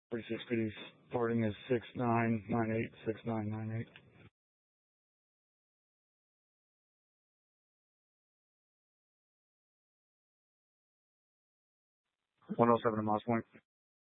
46 Goodies. Parting is 6998, 6998. 107 to Moss Point.